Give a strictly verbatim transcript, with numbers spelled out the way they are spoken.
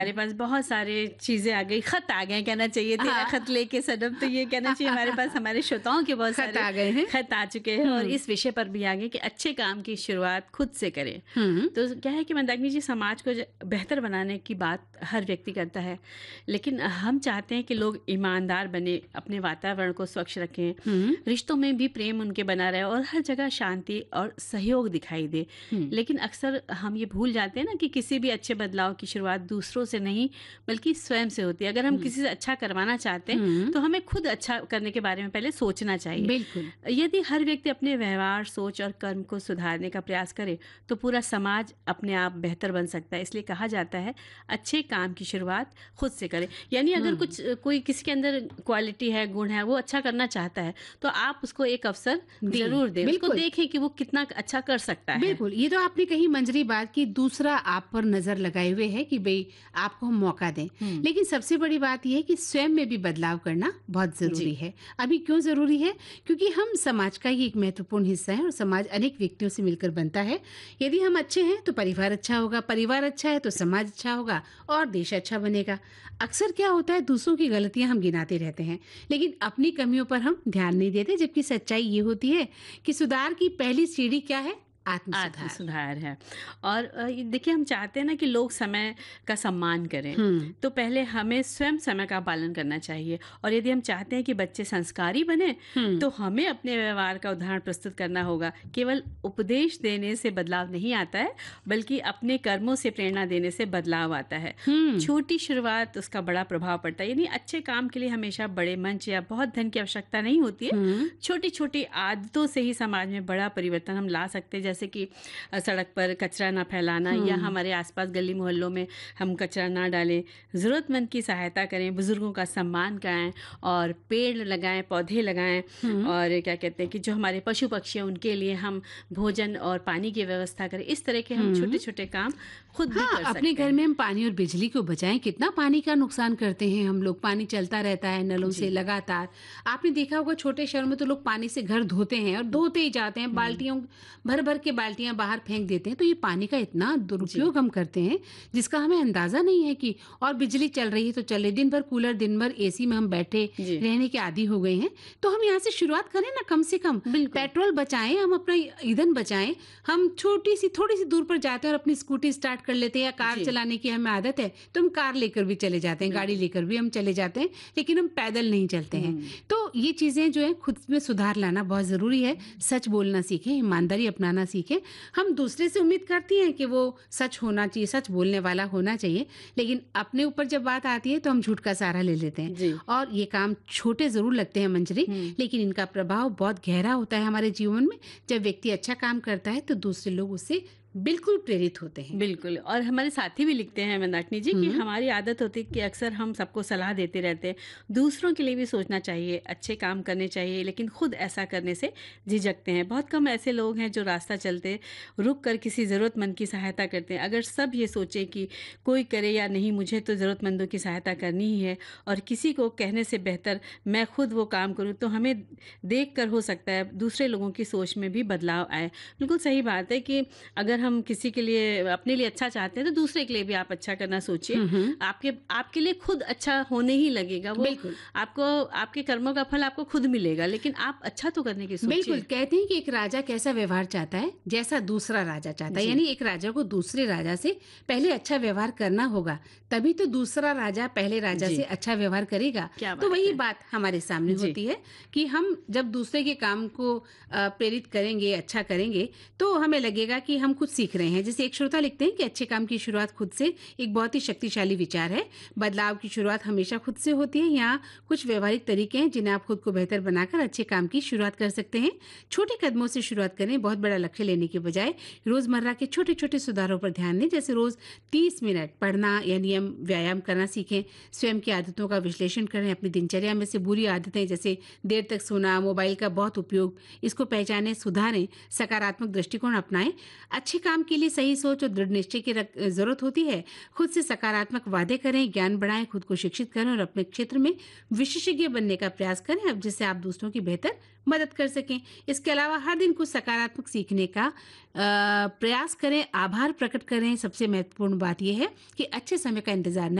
हमारे पास बहुत सारे चीज़ें आ गई, खत आ गए कहना चाहिए, तेरा हाँ। खत लेके सनम, तो ये कहना चाहिए हमारे पास हमारे श्रोताओं के बहुत खत सारे आ गए हैं। खत आ चुके हैं और हुँ। इस विषय पर भी आ गए कि अच्छे काम की शुरुआत खुद से करें। हुँ। तो क्या है कि मंदाकिनी जी, समाज को ज बेहतर बनाने की बात हर व्यक्ति करता है, लेकिन हम चाहते हैं कि लोग ईमानदार बने, अपने वातावरण को स्वच्छ रखें, हुँ। रिश्तों में भी प्रेम उनके बना रहे और हर जगह शांति और सहयोग दिखाई दे। हुँ। लेकिन अक्सर हम ये भूल जाते हैं ना कि किसी भी अच्छे बदलाव की शुरुआत दूसरों से नहीं बल्कि स्वयं से होती है। अगर हम हुँ। किसी से अच्छा करवाना चाहते हैं हुँ। तो हमें खुद अच्छा करने के बारे में पहले सोचना चाहिए। बिल्कुल। यदि हर व्यक्ति अपने व्यवहार, सोच और कर्म को सुधारने का प्रयास करे तो पूरा समाज अपने आप बेहतर बन सकता है। इसलिए कहा जाता है अच्छे काम की शुरुआत खुद से करें। यानी अगर हुँ। कुछ कोई किसी के अंदर क्वालिटी है, गुण है, वो अच्छा करना चाहता है तो आप उसको एक अवसर दें, ज़रूर दें। उसको बिल्कुल। देखें कि वो कितना अच्छा कर सकता है। बिल्कुल, ये तो आपने कही मंजरी बात कि दूसरा आप पर नज़र लगाए हुए है कि भई आपको हम मौका दें। हुँ। लेकिन सबसे बड़ी बात ये है कि स्वयं में भी बदलाव करना बहुत ज़रूरी जी। है। अभी क्यों ज़रूरी है? क्योंकि हम समाज का ही एक महत्वपूर्ण हिस्सा है और समाज अनेक व्यक्तियों से मिलकर बनता है। यदि हम अच्छे हैं तो परिवार अच्छा होगा, परिवार अच्छा है तो समाज अच्छा होगा और देश अच्छा बनेगा। अक्सर क्या होता है, दूसरों की गलतियाँ हम गिनाते रहते हैं, लेकिन अपनी कमियों पर हम ध्यान नहीं देते, जबकि सच्चाई ये होती है कि सुधार की पहली सीढ़ी क्या है? आत्म आत्म सुधार। सुधार है। और अ, ये देखिए, हम चाहते हैं ना कि लोग समय का सम्मान करें, हुँ। तो पहले हमें स्वयं समय का पालन करना चाहिए। और यदि हम चाहते हैं कि बच्चे संस्कारी बने हुँ। तो हमें अपने व्यवहार का उदाहरण प्रस्तुत करना होगा। केवल उपदेश देने से बदलाव नहीं आता है, बल्कि अपने कर्मों से प्रेरणा देने से बदलाव आता है। हुँ। छोटी शुरुआत, उसका बड़ा प्रभाव पड़ता है। यानी अच्छे काम के लिए हमेशा बड़े मंच या बहुत धन की आवश्यकता नहीं होती है। हुँ। छोटी-छोटी आदतों से ही समाज में बड़ा परिवर्तन हम ला सकते हैं। जैसे कि अ, सड़क पर कचरा ना फैलाना या हुँ। हमारे आसपास गली मोहल्लों में हम कचरा ना डालें, ज़रूरतमंद की सहायता करें, बुज़ुर्गों का सम्मान कराएँ और पेड़ लगाएँ, पौधे लगाएँ। हुँ। और क्या कहते हैं कि जो हमारे पशु-पक्षी हैं उनके लिए हम भोजन और पानी की व्यवस्था करें। इस तरह के हम हुँ। छोटे-छोटे काम खुद भी हाँ, कर अपने सकते घर हैं। में हम पानी और बिजली को बचाएँ। कितना पानी का नुकसान करते हैं हम लोग, पानी चलता रहता है नलों से जी। लगातार। आपने देखा होगा छोटे शहरों में तो लोग पानी से घर धोते हैं और धोते ही जाते हैं, हुँ। बाल्टियों भर-भर के बाल्टियाँ बाहर फेंक देते हैं। तो ये पानी का इतना जी। दुरुपयोग हम करते हैं, जिसका हमें अंदाज़ा नहीं है कि और बिजली चल रही है तो चल रही, दिन भर कूलर, दिन भर एसी में हम बैठे जी। रहने के आदी हो गए हैं। तो हम यहाँ से शुरुआत करें ना, कम से कम बिल्कुल। पेट्रोल बचाएँ, हम अपना ईंधन बचाएँ। हम छोटी-सी थोड़ी-सी दूर पर जाते हैं और अपनी स्कूटी स्टार्ट कर लेते हैं या कार जी। चलाने की हमें आदत है, तो हम कार लेकर भी चले जाते हैं, गाड़ी बिल्कुल। लेकर भी हम चले जाते हैं, लेकिन हम पैदल नहीं चलते हैं। हुँ। तो ये चीज़ें जो है खुद में सुधार लाना बहुत ज़रूरी है। सच बोलना सीखें, ईमानदारी अपनाना सीखें। हम दूसरे से उम्मीद करती हैं कि वो सच होना चाहिए, सच बोलने वाला होना चाहिए, लेकिन अपने ऊपर जब बात आती है तो हम झूठ का सहारा ले लेते हैं। जी। और ये काम छोटे ज़रूर लगते हैं मंजरी, हुँ। लेकिन इनका प्रभाव बहुत गहरा होता है हमारे जीवन में। जब व्यक्ति अच्छा काम करता है तो दूसरे लोग उससे बिल्कुल प्रेरित होते हैं। बिल्कुल। और हमारे साथी भी लिखते हैं मंदाकिनी जी कि हुँ। हमारी आदत होती है कि अक्सर हम सबको सलाह देते रहते हैं। दूसरों के लिए भी सोचना चाहिए, अच्छे काम करने चाहिए, लेकिन खुद ऐसा करने से झिझकते हैं। बहुत कम ऐसे लोग हैं जो रास्ता चलते रुक कर किसी ज़रूरतमंद की सहायता करते हैं। अगर सब ये सोचें कि कोई करे या नहीं, मुझे तो ज़रूरतमंदों की सहायता करनी ही है और किसी को कहने से बेहतर मैं खुद वो काम करूँ, तो हमें देख कर हो सकता है दूसरे लोगों की सोच में भी बदलाव आए। बिल्कुल सही बात है कि अगर हम किसी के लिए, अपने लिए अच्छा चाहते हैं तो दूसरे के लिए भी आप अच्छा करना सोचिए। हुँ, हुँ। आपके आपके लिए खुद अच्छा होने ही लगेगा। वो बिल्कुल। आपको, आपके कर्मों का फल आपको खुद मिलेगा, लेकिन आप अच्छा तो करने की बिल्कुल, सोचिए। कहते हैं कि एक राजा कैसा व्यवहार चाहता है, जैसा दूसरा राजा चाहता है। जी। यानी एक राजा को दूसरे राजा से पहले अच्छा व्यवहार करना होगा, तभी तो दूसरा राजा पहले राजा जी। से अच्छा व्यवहार करेगा। क्या तो बात वही है। बात हमारे सामने जी। होती है कि हम जब दूसरे के काम को अ, प्रेरित करेंगे, अच्छा करेंगे, तो हमें लगेगा कि हम कुछ सीख रहे हैं। जैसे एक श्रोता लिखते हैं कि अच्छे काम की शुरुआत खुद से एक बहुत ही शक्तिशाली विचार है। बदलाव की शुरुआत हमेशा खुद से होती है। यहाँ कुछ व्यवहारिक तरीके हैं जिन्हें आप खुद को बेहतर बनाकर अच्छे काम की शुरुआत कर सकते हैं। छोटे कदमों से शुरुआत करें, बहुत बड़ा लक्ष्य लेने के बजाय रोजमर्रा के छोटे-छोटे सुधारों पर ध्यान दें। जैसे रोज तीस मिनट पढ़ना या नियम व्यायाम करना सीखें। स्वयं की आदतों का विश्लेषण करें। अपनी दिनचर्या में से बुरी आदतें जैसे देर तक सोना, मोबाइल का बहुत उपयोग, इसको पहचानें, सुधारें, सकारात्मक दृष्टिकोण अपनाएं। अच्छे काम के लिए सही सोच और दृढ़ निश्चय की रख- जरूरत होती है। खुद से सकारात्मक वादे करें, ज्ञान बढ़ाएं, खुद को शिक्षित करें और अपने क्षेत्र में विशेषज्ञ बनने का प्रयास करें, अब जिससे आप दूसरों की बेहतर मदद कर सकें। इसके अलावा हर दिन कुछ सकारात्मक सीखने का अ, प्रयास करें, आभार प्रकट करें। सबसे महत्वपूर्ण बात यह है कि अच्छे समय का इंतजार न